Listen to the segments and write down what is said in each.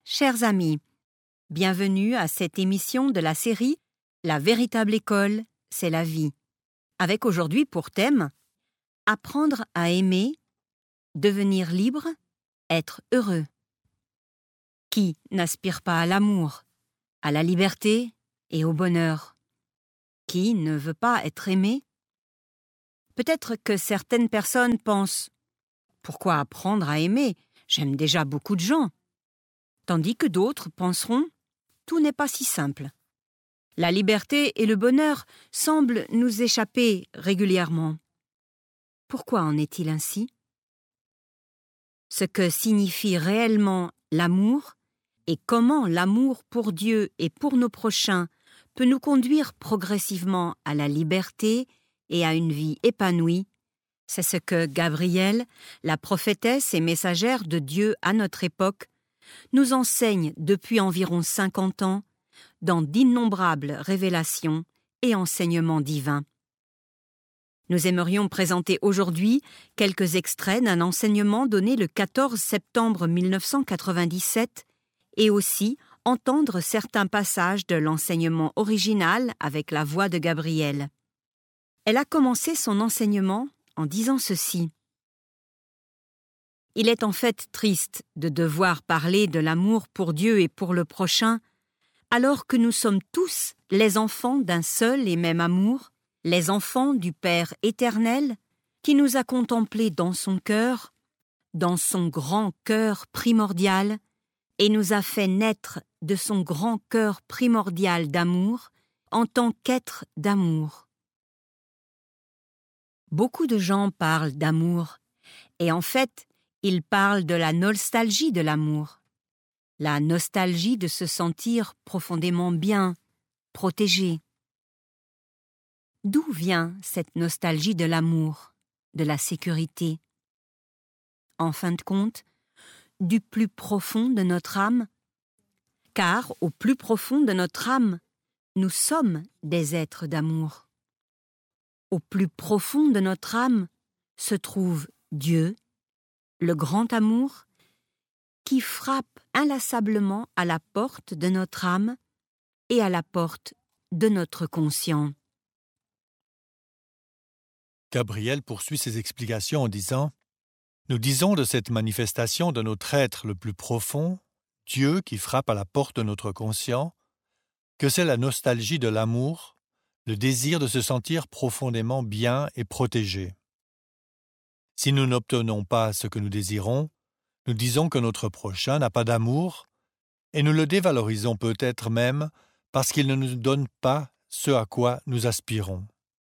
Chers amis, bienvenue à cette émission de la série « La véritable école, c'est la vie », avec aujourd'hui pour thème « Apprendre à aimer, devenir libre, être heureux ». Qui n'aspire pas à l'amour, à la liberté et au bonheur? Qui ne veut pas être aimé? Peut-être que certaines personnes pensent « Pourquoi apprendre à aimer? J'aime déjà beaucoup de gens ». Tandis que d'autres penseront « Tout n'est pas si simple ». La liberté et le bonheur semblent nous échapper régulièrement. Pourquoi en est-il ainsi? Ce que signifie réellement l'amour et comment l'amour pour Dieu et pour nos prochains peut nous conduire progressivement à la liberté et à une vie épanouie, c'est ce que Gabrielle, la prophétesse et messagère de Dieu à notre époque, nous enseigne depuis environ 50 ans dans d'innombrables révélations et enseignements divins. Nous aimerions présenter aujourd'hui quelques extraits d'un enseignement donné le 14 septembre 1997 et aussi entendre certains passages de l'enseignement original avec la voix de Gabrielle. Elle a commencé son enseignement en disant ceci. Il est en fait triste de devoir parler de l'amour pour Dieu et pour le prochain, alors que nous sommes tous les enfants d'un seul et même amour, les enfants du Père éternel, qui nous a contemplés dans son cœur, dans son grand cœur primordial, et nous a fait naître de son grand cœur primordial d'amour en tant qu'être d'amour. Beaucoup de gens parlent d'amour, et en fait, ils parlent de la nostalgie de l'amour, la nostalgie de se sentir profondément bien, protégé. D'où vient cette nostalgie de l'amour, de la sécurité? En fin de compte, du plus profond de notre âme, car au plus profond de notre âme, nous sommes des êtres d'amour. Au plus profond de notre âme se trouve Dieu, le grand amour, qui frappe inlassablement à la porte de notre âme et à la porte de notre conscient. Gabrielle poursuit ses explications en disant « Nous disons de cette manifestation de notre être le plus profond, Dieu qui frappe à la porte de notre conscient, que c'est la nostalgie de l'amour, le désir de se sentir profondément bien et protégé. Si nous n'obtenons pas ce que nous désirons, nous disons que notre prochain n'a pas d'amour et nous le dévalorisons peut-être même parce qu'il ne nous donne pas ce à quoi nous aspirons.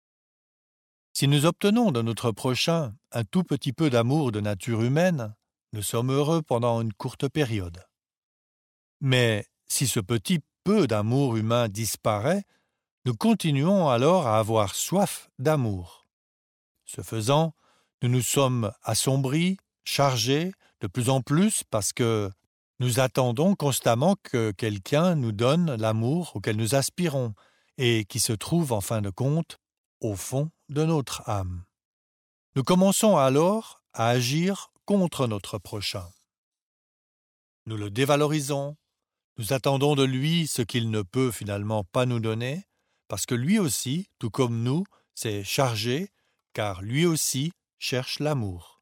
Si nous obtenons de notre prochain un tout petit peu d'amour de nature humaine, nous sommes heureux pendant une courte période. Mais si ce petit peu d'amour humain disparaît, nous continuons alors à avoir soif d'amour. Ce faisant, nous nous sommes assombris, chargés de plus en plus parce que nous attendons constamment que quelqu'un nous donne l'amour auquel nous aspirons et qui se trouve en fin de compte au fond de notre âme. Nous commençons alors à agir contre notre prochain. Nous le dévalorisons, nous attendons de lui ce qu'il ne peut finalement pas nous donner, parce que lui aussi, tout comme nous, s'est chargé, car lui aussi cherche l'amour.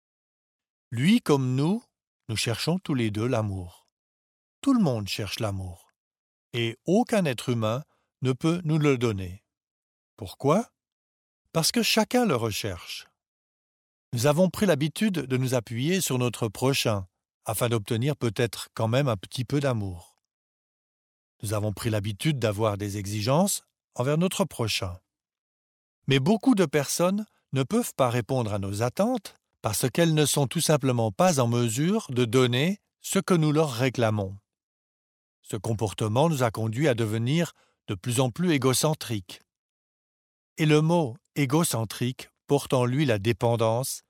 Lui comme nous cherchons tous les deux l'amour. Tout le monde cherche l'amour, et aucun être humain ne peut nous le donner. Pourquoi? Parce que chacun le recherche. Nous avons pris l'habitude de nous appuyer sur notre prochain, afin d'obtenir peut-être quand même un petit peu d'amour. Nous avons pris l'habitude d'avoir des exigences envers notre prochain. Mais beaucoup de personnes ne peuvent pas répondre à nos attentes parce qu'elles ne sont tout simplement pas en mesure de donner ce que nous leur réclamons. Ce comportement nous a conduits à devenir de plus en plus égocentriques. Et le mot égocentrique porte en lui la dépendance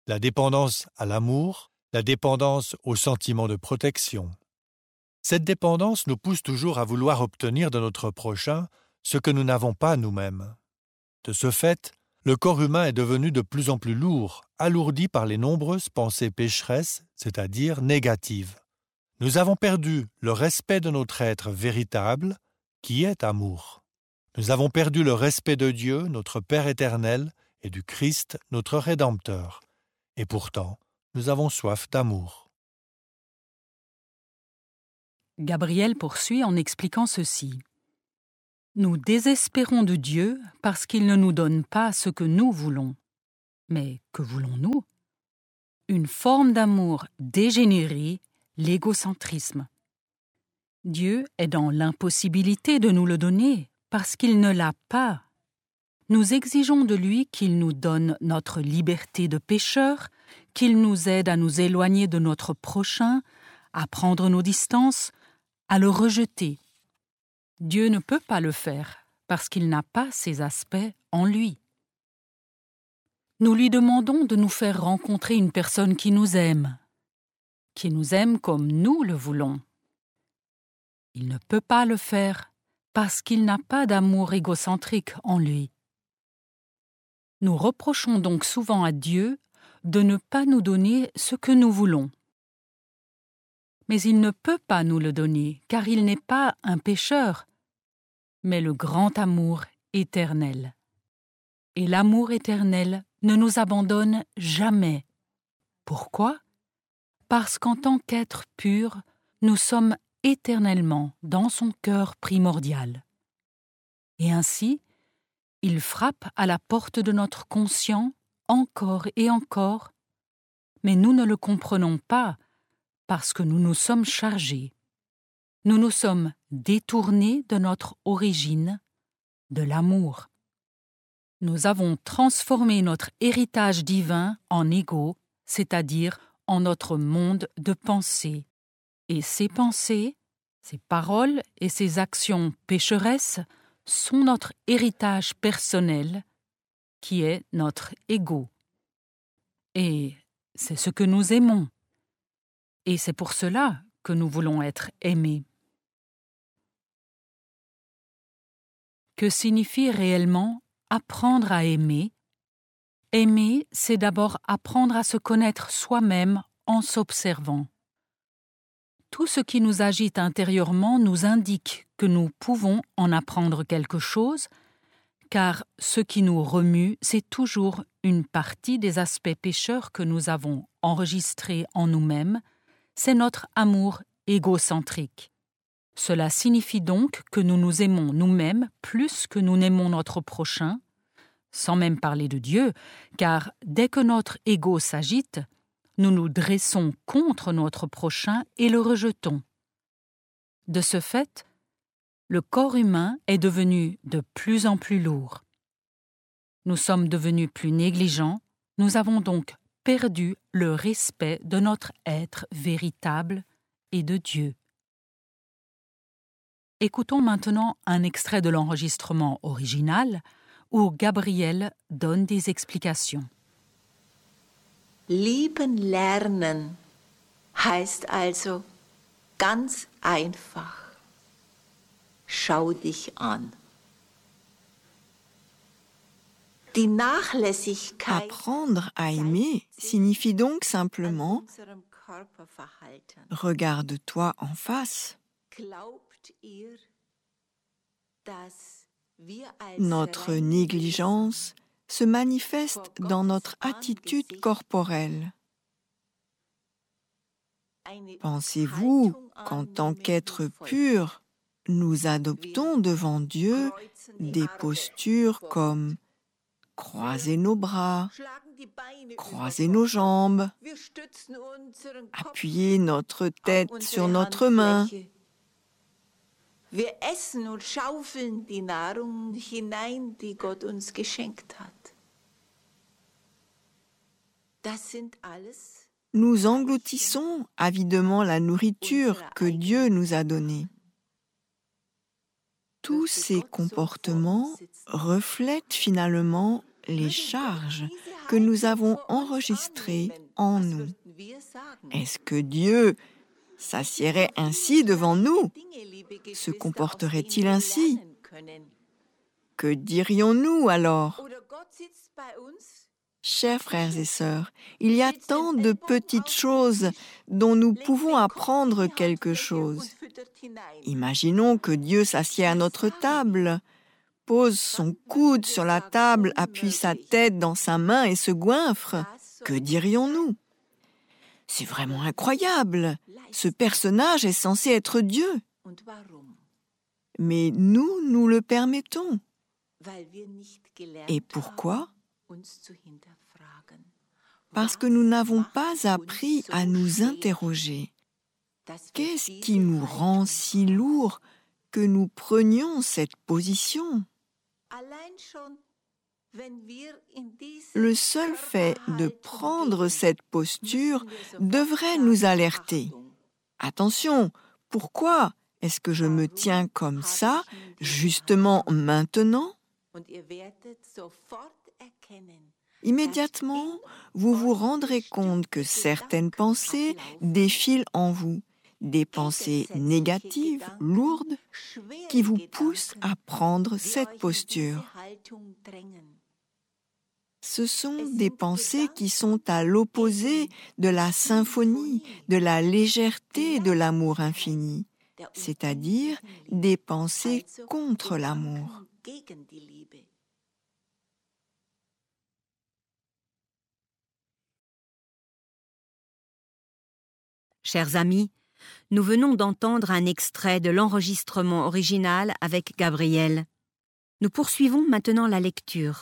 à l'amour, la dépendance au sentiment de protection. Cette dépendance nous pousse toujours à vouloir obtenir de notre prochain ce que nous n'avons pas nous-mêmes. De ce fait, le corps humain est devenu de plus en plus lourd, alourdi par les nombreuses pensées pécheresses, c'est-à-dire négatives. Nous avons perdu le respect de notre être véritable, qui est amour. Nous avons perdu le respect de Dieu, notre Père éternel, et du Christ, notre Rédempteur. Et pourtant, nous avons soif d'amour. Gabriel poursuit en expliquant ceci. Nous désespérons de Dieu parce qu'il ne nous donne pas ce que nous voulons. Mais que voulons-nous ? Une forme d'amour dégénérée, l'égocentrisme. Dieu est dans l'impossibilité de nous le donner parce qu'il ne l'a pas. Nous exigeons de lui qu'il nous donne notre liberté de pécheur, qu'il nous aide à nous éloigner de notre prochain, à prendre nos distances, à le rejeter. Dieu ne peut pas le faire parce qu'il n'a pas ces aspects en lui. Nous lui demandons de nous faire rencontrer une personne qui nous aime comme nous le voulons. Il ne peut pas le faire parce qu'il n'a pas d'amour égocentrique en lui. Nous reprochons donc souvent à Dieu de ne pas nous donner ce que nous voulons. Mais il ne peut pas nous le donner, car il n'est pas un pécheur, mais le grand amour éternel. Et l'amour éternel ne nous abandonne jamais. Pourquoi ? Parce qu'en tant qu'être pur, nous sommes éternellement dans son cœur primordial. Et ainsi, il frappe à la porte de notre conscient encore et encore, mais nous ne le comprenons pas parce que nous nous sommes chargés. Nous nous sommes détournés de notre origine, de l'amour. Nous avons transformé notre héritage divin en ego, c'est-à-dire en notre monde de pensée. Et ces pensées, ces paroles et ces actions pécheresses sont notre héritage personnel, qui est notre ego. Et c'est ce que nous aimons. Et c'est pour cela que nous voulons être aimés. Que signifie réellement apprendre à aimer ? Aimer, c'est d'abord apprendre à se connaître soi-même en s'observant. Tout ce qui nous agite intérieurement nous indique que nous pouvons en apprendre quelque chose, car ce qui nous remue, c'est toujours une partie des aspects pécheurs que nous avons enregistrés en nous-mêmes, c'est notre amour égocentrique. Cela signifie donc que nous nous aimons nous-mêmes plus que nous n'aimons notre prochain, sans même parler de Dieu, car dès que notre ego s'agite, nous nous dressons contre notre prochain et le rejetons. De ce fait, le corps humain est devenu de plus en plus lourd. Nous sommes devenus plus négligents, nous avons donc perdu le respect de notre être véritable et de Dieu. Écoutons maintenant un extrait de l'enregistrement original où Gabriel donne des explications. Lieben lernen heißt also ganz einfach. Schau dich an. Die Nachlässigkeit Apprendre à aimer signifie donc simplement unserem Körperverhalten. regarde-toi en face. Glaubt ihr, dass wir als Notre négligence se manifeste dans notre attitude corporelle. Pensez-vous qu'en tant qu'être pur, nous adoptons devant Dieu des postures comme croiser nos bras, croiser nos jambes, appuyer notre tête sur notre main, Wir essen und schaufeln die Nahrung hinein, die Gott uns geschenkt hat. Das sind alles nous engloutissons avidement la nourriture que Dieu nous a donnée. Tous ces comportements reflètent finalement les charges que nous avons enregistrées en nous. Est-ce que Dieu s'assiérait ainsi devant nous? Se comporterait-il ainsi? Que dirions-nous alors? Chers frères et sœurs, il y a tant de petites choses dont nous pouvons apprendre quelque chose. Imaginons que Dieu s'assied à notre table, pose son coude sur la table, appuie sa tête dans sa main et se goinfre. Que dirions-nous ? C'est vraiment incroyable. Ce personnage est censé être Dieu. Mais nous le permettons. Et pourquoi ? Parce que nous n'avons pas appris à nous interroger. Qu'est-ce qui nous rend si lourds que nous prenions cette position ? Le seul fait de prendre cette posture devrait nous alerter. Attention, pourquoi est-ce que je me tiens comme ça, justement maintenant ? Immédiatement, vous vous rendrez compte que certaines pensées défilent en vous, des pensées négatives, lourdes, qui vous poussent à prendre cette posture. Ce sont des pensées qui sont à l'opposé de la symphonie, de la légèreté de l'amour infini, c'est-à-dire des pensées contre l'amour. Chers amis, nous venons d'entendre un extrait de l'enregistrement original avec Gabriel. Nous poursuivons maintenant la lecture.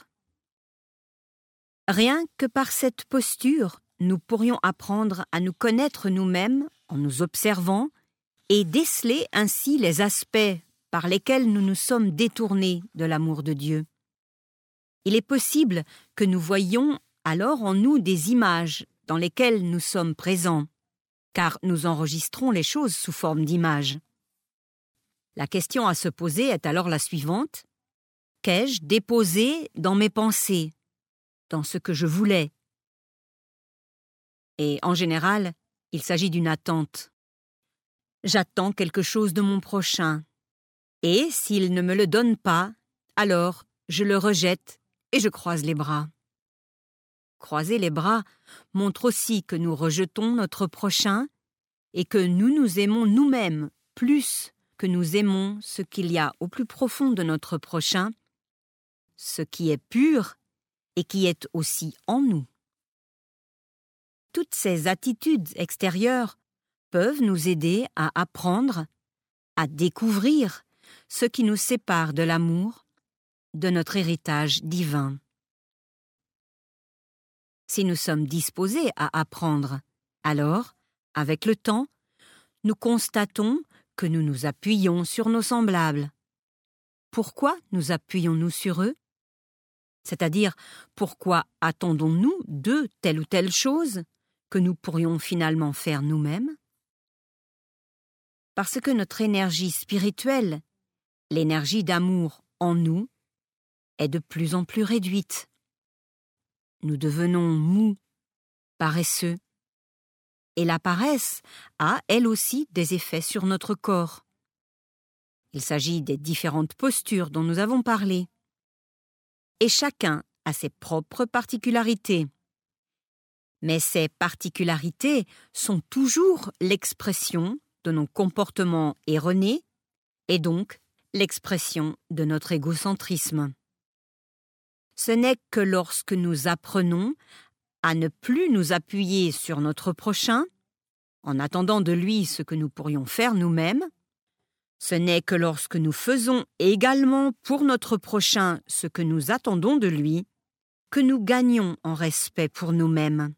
Rien que par cette posture, nous pourrions apprendre à nous connaître nous-mêmes en nous observant et déceler ainsi les aspects par lesquels nous nous sommes détournés de l'amour de Dieu. Il est possible que nous voyions alors en nous des images dans lesquelles nous sommes présents, car nous enregistrons les choses sous forme d'images. La question à se poser est alors la suivante. Qu'ai-je déposé dans mes pensées, dans ce que je voulais ? Et en général, il s'agit d'une attente. J'attends quelque chose de mon prochain. Et s'il ne me le donne pas, alors je le rejette et je croise les bras. Croiser les bras montre aussi que nous rejetons notre prochain et que nous nous aimons nous-mêmes plus que nous aimons ce qu'il y a au plus profond de notre prochain, ce qui est pur et qui est aussi en nous. Toutes ces attitudes extérieures peuvent nous aider à apprendre, à découvrir ce qui nous sépare de l'amour, de notre héritage divin. Si nous sommes disposés à apprendre, alors, avec le temps, nous constatons que nous nous appuyons sur nos semblables. Pourquoi nous appuyons-nous sur eux ? C'est-à-dire, pourquoi attendons-nous d'eux telle ou telle chose que nous pourrions finalement faire nous-mêmes ? Parce que notre énergie spirituelle, l'énergie d'amour en nous, est de plus en plus réduite. Nous devenons mous, paresseux. Et la paresse a, elle aussi, des effets sur notre corps. Il s'agit des différentes postures dont nous avons parlé. Et chacun a ses propres particularités. Mais ces particularités sont toujours l'expression de nos comportements erronés et donc l'expression de notre égocentrisme. Ce n'est que lorsque nous apprenons à ne plus nous appuyer sur notre prochain, en attendant de lui ce que nous pourrions faire nous-mêmes, ce n'est que lorsque nous faisons également pour notre prochain ce que nous attendons de lui, que nous gagnons en respect pour nous-mêmes.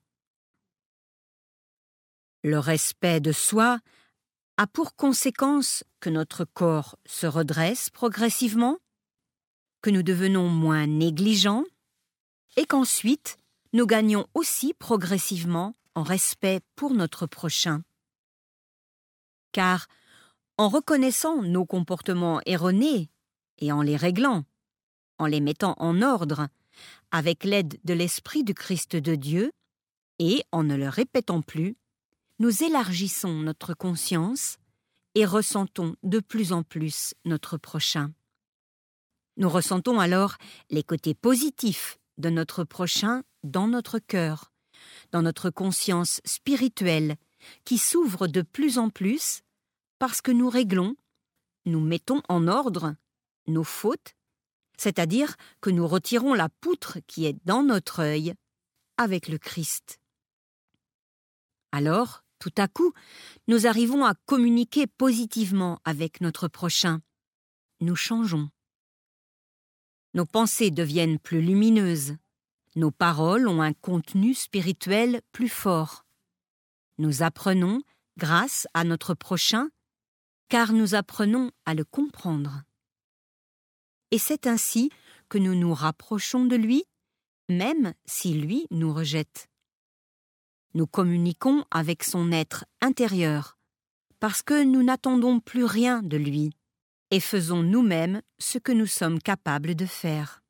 Le respect de soi a pour conséquence que notre corps se redresse progressivement, que nous devenons moins négligents et qu'ensuite nous gagnons aussi progressivement en respect pour notre prochain. Car en reconnaissant nos comportements erronés et en les réglant, en les mettant en ordre, avec l'aide de l'Esprit du Christ de Dieu, et en ne le répétant plus, nous élargissons notre conscience et ressentons de plus en plus notre prochain. Nous ressentons alors les côtés positifs de notre prochain dans notre cœur, dans notre conscience spirituelle, qui s'ouvre de plus en plus parce que nous réglons, nous mettons en ordre nos fautes, c'est-à-dire que nous retirons la poutre qui est dans notre œil avec le Christ. Alors, tout à coup, nous arrivons à communiquer positivement avec notre prochain. Nous changeons. Nos pensées deviennent plus lumineuses. Nos paroles ont un contenu spirituel plus fort. Nous apprenons grâce à notre prochain, car nous apprenons à le comprendre. Et c'est ainsi que nous nous rapprochons de lui, même si lui nous rejette. Nous communiquons avec son être intérieur, parce que nous n'attendons plus rien de lui, et faisons nous-mêmes ce que nous sommes capables de faire.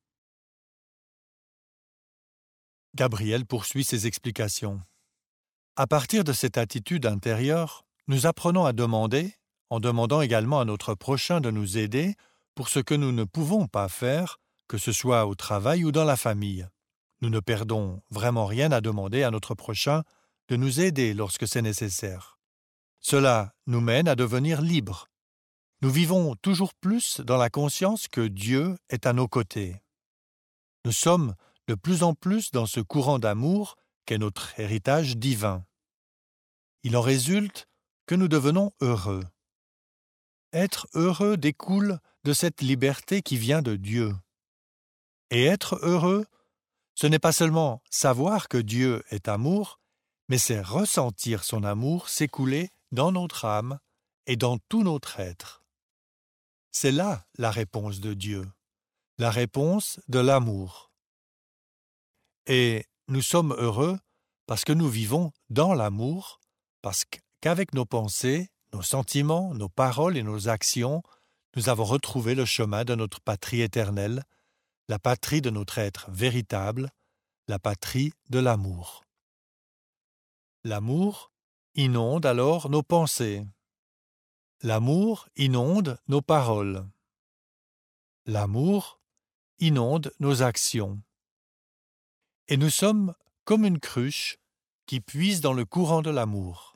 Gabriel poursuit ses explications. À partir de cette attitude intérieure, nous apprenons à demander, en demandant également à notre prochain de nous aider pour ce que nous ne pouvons pas faire, que ce soit au travail ou dans la famille. Nous ne perdons vraiment rien à demander à notre prochain de nous aider lorsque c'est nécessaire. Cela nous mène à devenir libres. Nous vivons toujours plus dans la conscience que Dieu est à nos côtés. Nous sommes de plus en plus dans ce courant d'amour qu'est notre héritage divin. Il en résulte que nous devenons heureux. Être heureux découle de cette liberté qui vient de Dieu. Et être heureux, ce n'est pas seulement savoir que Dieu est amour, mais c'est ressentir son amour s'écouler dans notre âme et dans tout notre être. C'est là la réponse de Dieu, la réponse de l'amour. Et nous sommes heureux parce que nous vivons dans l'amour, parce qu'avec nos pensées, nos sentiments, nos paroles et nos actions, nous avons retrouvé le chemin de notre patrie éternelle, la patrie de notre être véritable, la patrie de l'amour. L'amour inonde alors nos pensées. L'amour inonde nos paroles. L'amour inonde nos actions. Et nous sommes comme une cruche qui puise dans le courant de l'amour.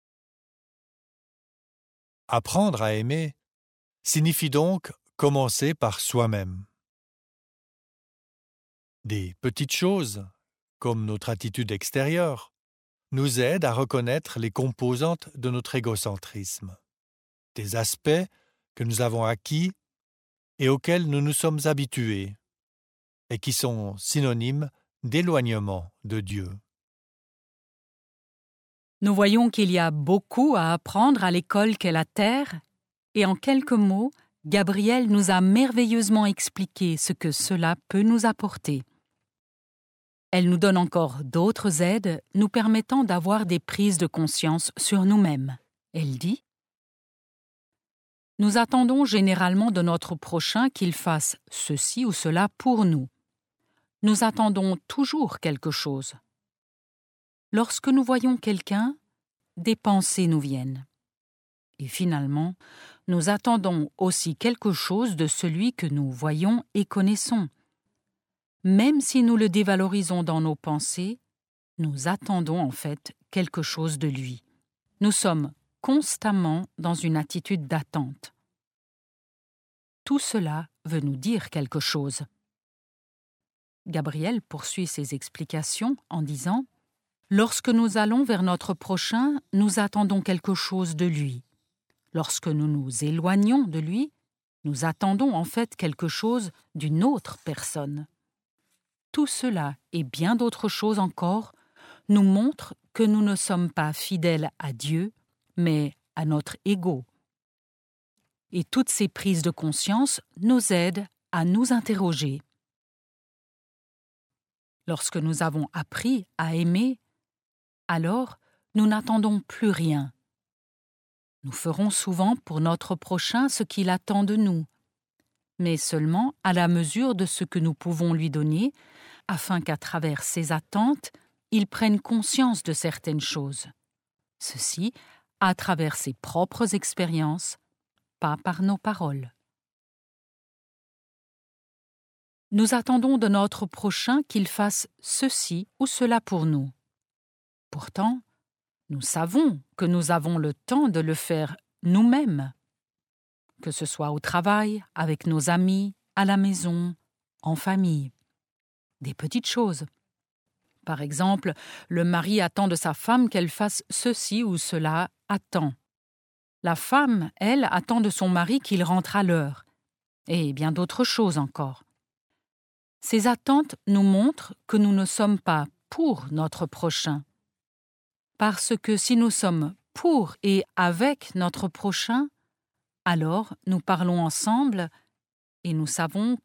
Apprendre à aimer signifie donc commencer par soi-même. Des petites choses, comme notre attitude extérieure, nous aident à reconnaître les composantes de notre égocentrisme, des aspects que nous avons acquis et auxquels nous nous sommes habitués, et qui sont synonymes d'éloignement de Dieu. Nous voyons qu'il y a beaucoup à apprendre à l'école qu'est la Terre, et en quelques mots, Gabriel nous a merveilleusement expliqué ce que cela peut nous apporter. Elle nous donne encore d'autres aides nous permettant d'avoir des prises de conscience sur nous-mêmes. Elle dit : nous attendons généralement de notre prochain qu'il fasse ceci ou cela pour nous. Nous attendons toujours quelque chose. Lorsque nous voyons quelqu'un, des pensées nous viennent. Et finalement, nous attendons aussi quelque chose de celui que nous voyons et connaissons. Même si nous le dévalorisons dans nos pensées, nous attendons en fait quelque chose de lui. Nous sommes constamment dans une attitude d'attente. Tout cela veut nous dire quelque chose. Gabriel poursuit ses explications en disant : lorsque nous allons vers notre prochain, nous attendons quelque chose de lui. Lorsque nous nous éloignons de lui, nous attendons en fait quelque chose d'une autre personne. Tout cela et bien d'autres choses encore nous montrent que nous ne sommes pas fidèles à Dieu, mais à notre ego. Et toutes ces prises de conscience nous aident à nous interroger. Lorsque nous avons appris à aimer, alors nous n'attendons plus rien. Nous ferons souvent pour notre prochain ce qu'il attend de nous, mais seulement à la mesure de ce que nous pouvons lui donner, afin qu'à travers ses attentes, il prenne conscience de certaines choses. Ceci à travers ses propres expériences, pas par nos paroles. Nous attendons de notre prochain qu'il fasse ceci ou cela pour nous. Pourtant, nous savons que nous avons le temps de le faire nous-mêmes, que ce soit au travail, avec nos amis, à la maison, en famille. Des petites choses. Par exemple, le mari attend de sa femme qu'elle fasse ceci ou cela à temps. La femme, elle, attend de son mari qu'il rentre à l'heure. Et bien d'autres choses encore. Ces attentes nous montrent que nous ne sommes pas pour notre prochain. Parce que si nous sommes pour et avec notre prochain, alors nous parlons ensemble et nous savons